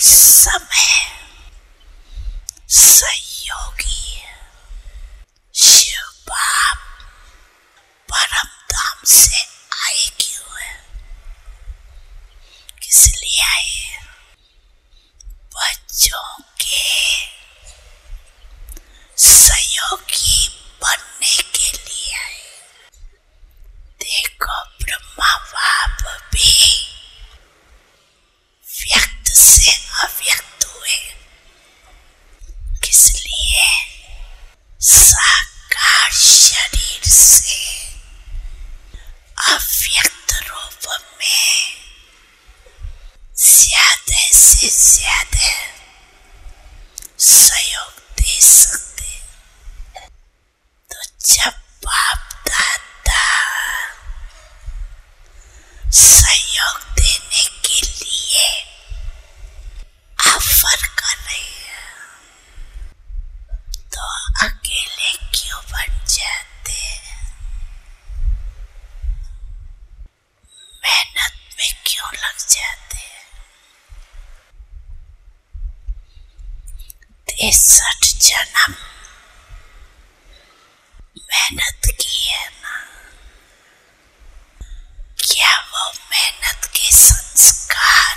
समय सहयोगी शिव बाप परम धाम से आए क्यों है, किस लिए आए? बच्चों के सहयोगी बनने के लिए आए। देखो ब्रह्मा बाप भी व्यक्त से अव्यक्त हुए, किस लिए? साकार शरीर से अव्यक्त रूप में ज्यादा से ज्यादा सहयोग दे सकते। तो जब बाप दादा सहयोग देने के लिए ऑफर कर रहे हैं, तो अकेले क्यों बन जाते हैं? मेहनत में क्यों लग जाते हैं? 63 जन्म मेहनत की है ना, क्या वो मेहनत के संस्कार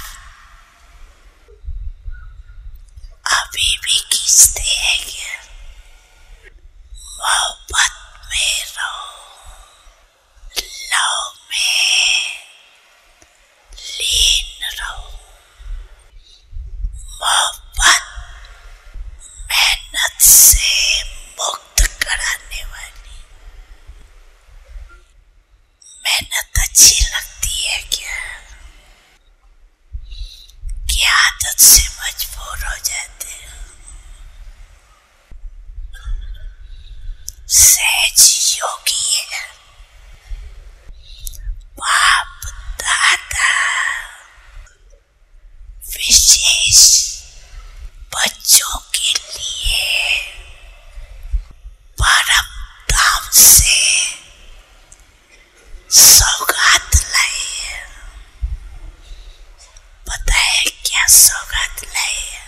अभी भी खींचते हैं क्या? मोहब्बत में रहो, लव में लीन रहो। मोहब्बत मेहनत से मुक्त कराने वाली। मेहनत अच्छी लगती है क्या? क्या आदत से मजबूर हो जाते हैं? सहज योगी है बाप दादा, विशेष बच्चों के लिए परम धाम से सौगात लाए हैं। पता है क्या सौगात लाए हैं?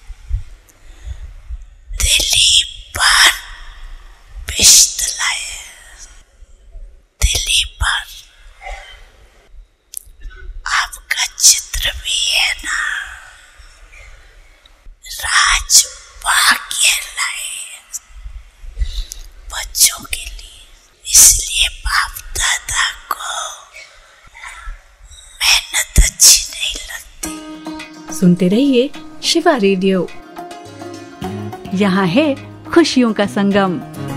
दिल्ली पर पिश्त लाए हैं। दिल्ली पर आपका चित्र भी है ना, राज भाग्य लाए बच्चों के लिए। इसलिए बाप दादा को मेहनत अच्छी नहीं लगती। सुनते रहिए शिवा रेडियो, यहाँ है खुशियों का संगम।